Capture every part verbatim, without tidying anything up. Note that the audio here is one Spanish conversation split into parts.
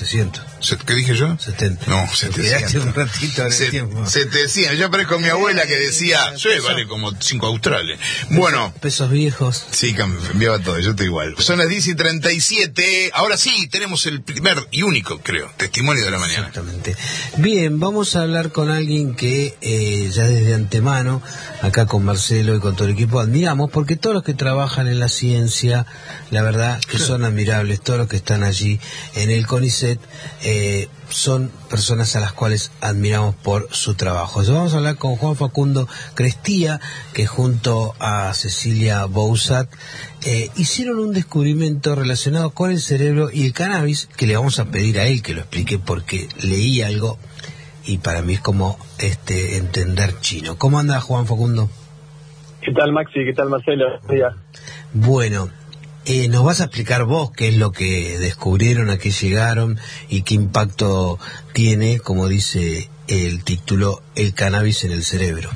setecientos. ¿Qué dije yo? setenta. No, setecientos. Un ratito en el Se, tiempo. setecientos. Yo parezco mi abuela que decía, sí, vale como cinco australes. Bueno. Pesos viejos. Sí, cambiaba todo, yo estoy igual. Son las diez y treinta y siete. Ahora sí, tenemos el primer y único, creo, testimonio de la mañana. Exactamente. Bien, vamos a hablar con alguien que eh, ya desde antemano, acá con Marcelo y con todo el equipo, admiramos, porque todos los que trabajan en la ciencia, la verdad que son admirables, todos los que están allí en el CONICET, eh, son personas a las cuales admiramos por su trabajo. Entonces vamos a hablar con Juan Facundo Crestía, que junto a Cecilia Bouzat eh, hicieron un descubrimiento relacionado con el cerebro y el cannabis, que le vamos a pedir a él que lo explique porque leí algo y para mí es como este entender chino. ¿Cómo anda, Juan Facundo? ¿Qué tal, Maxi? ¿Qué tal, Marcelo? Bueno, eh, nos vas a explicar vos qué es lo que descubrieron, a qué llegaron y qué impacto tiene, como dice el título, el cannabis en el cerebro.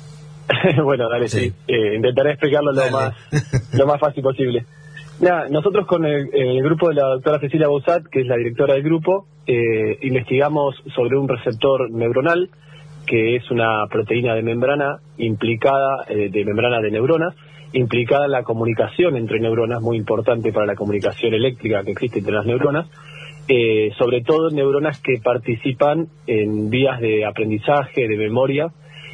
Bueno, dale, sí. sí. Eh, intentaré explicarlo lo más, lo más fácil posible. Nada, nosotros con el, el grupo de la doctora Cecilia Bouzat, que es la directora del grupo, eh, investigamos sobre un receptor neuronal, que es una proteína de membrana implicada, eh, de membrana de neuronas, implicada en la comunicación entre neuronas, muy importante para la comunicación eléctrica que existe entre las neuronas, eh, sobre todo neuronas que participan en vías de aprendizaje, de memoria,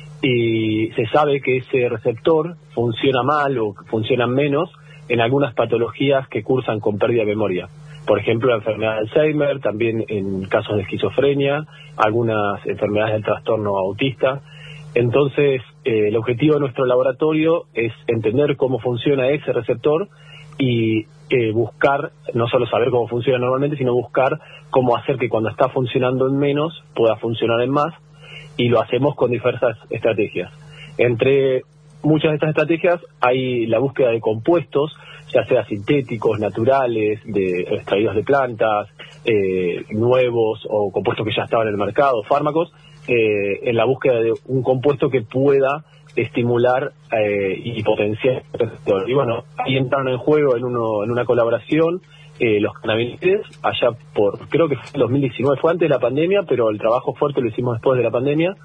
y se sabe que ese receptor funciona mal o funciona menos en algunas patologías que cursan con pérdida de memoria. Por ejemplo, la enfermedad de Alzheimer, también en casos de esquizofrenia, algunas enfermedades del trastorno autista. Entonces, eh, el objetivo de nuestro laboratorio es entender cómo funciona ese receptor y eh, buscar, no solo saber cómo funciona normalmente, sino buscar cómo hacer que cuando está funcionando en menos, pueda funcionar en más, y lo hacemos con diversas estrategias. Entre muchas de estas estrategias hay la búsqueda de compuestos, ya sea sintéticos, naturales, de extraídos de plantas, eh, nuevos o compuestos que ya estaban en el mercado, fármacos, eh, en la búsqueda de un compuesto que pueda estimular eh, y potenciar el receptor. Y bueno, ahí entraron en juego en, uno, en una colaboración eh, los cannabinoides, allá por, creo que fue en dos mil diecinueve, fue antes de la pandemia, pero el trabajo fuerte lo hicimos después de la pandemia.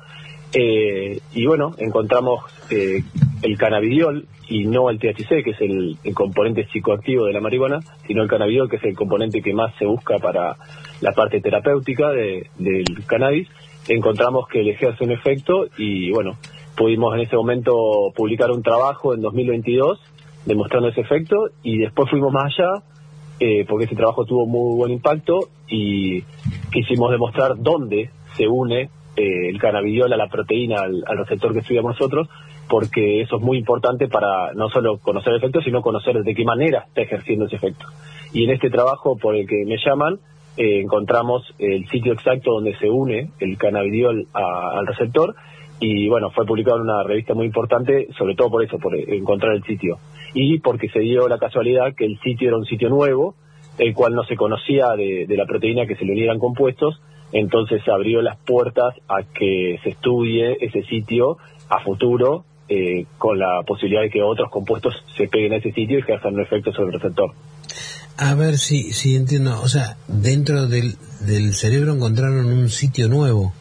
Eh, y bueno, encontramos eh, el cannabidiol y no el T H C, que es el, el componente psicoactivo de la marihuana, sino el cannabidiol, que es el componente que más se busca para la parte terapéutica de, del cannabis. Encontramos que le ejerce un efecto y bueno, pudimos en ese momento publicar un trabajo en dos mil veintidós demostrando ese efecto, y después fuimos más allá eh, porque ese trabajo tuvo muy buen impacto y quisimos demostrar dónde se une Eh, el cannabidiol a la proteína, al, al receptor que estudiamos nosotros, porque eso es muy importante para no solo conocer el efecto, sino conocer de qué manera está ejerciendo ese efecto. Y en este trabajo por el que me llaman, eh, encontramos el sitio exacto donde se une el cannabidiol a, al receptor, y bueno, fue publicado en una revista muy importante, sobre todo por eso, por encontrar el sitio. Y porque se dio la casualidad que el sitio era un sitio nuevo, el cual no se conocía de, de la proteína que se le unieran compuestos. Entonces abrió las puertas a que se estudie ese sitio a futuro, eh, con la posibilidad de que otros compuestos se peguen a ese sitio y ejerzan un efecto sobre el receptor. A ver si, si entiendo, o sea, dentro del, del cerebro encontraron un sitio nuevo.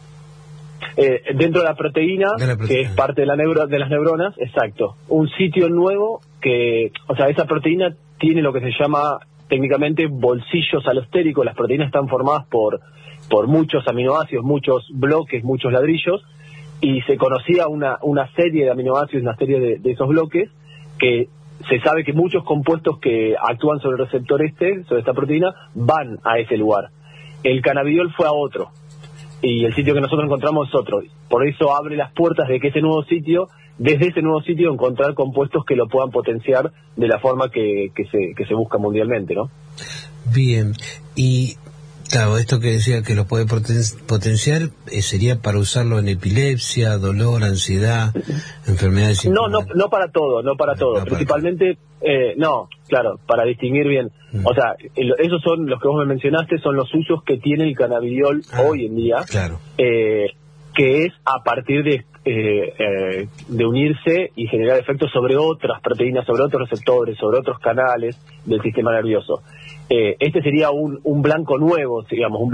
Eh, dentro de la, proteína, de la proteína, que es parte de, la neuro, de las neuronas, exacto, un sitio nuevo que, o sea, esa proteína tiene lo que se llama técnicamente bolsillos alostéricos. Las proteínas están formadas por por muchos aminoácidos, muchos bloques, muchos ladrillos, y se conocía una, una serie de aminoácidos, una serie de, de esos bloques, que se sabe que muchos compuestos que actúan sobre el receptor este, sobre esta proteína, van a ese lugar. El cannabidiol fue a otro, y el sitio que nosotros encontramos es otro. Por eso abre las puertas de que ese nuevo sitio, desde ese nuevo sitio, encontrar compuestos que lo puedan potenciar de la forma que, que, se, que se busca mundialmente, ¿no? Bien, y claro, esto que decía que lo puede poten- potenciar eh, sería para usarlo en epilepsia, dolor, ansiedad, enfermedades. No, no, no para todo, no para todo. No, Principalmente, para... Eh, no, claro, para distinguir bien. Mm. O sea, el, esos son los que vos me mencionaste, son los usos que tiene el cannabidiol ah, hoy en día, claro. eh, que es a partir de eh, eh, de unirse y generar efectos sobre otras proteínas, sobre otros receptores, sobre otros canales del sistema nervioso. Eh, este sería un, un blanco nuevo, digamos, un